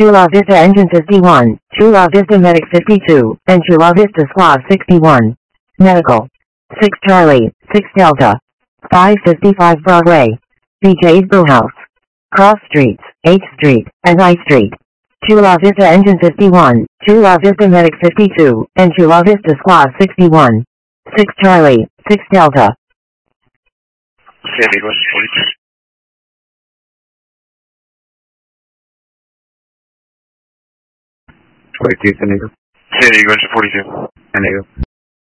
Chula Vista Engine 51, Chula Vista Medic 52, and Chula Vista Squad 61. Medical. 6 Charlie, 6 Delta. 555 Broadway. BJ's Brewhouse. Cross Streets, 8th Street, and I Street. Chula Vista Engine 51, Chula Vista Medic 52, and Chula Vista Squad 61. 6 Charlie, 6 Delta. San Diego 42. 42, San Diego. San Diego 42. San Diego.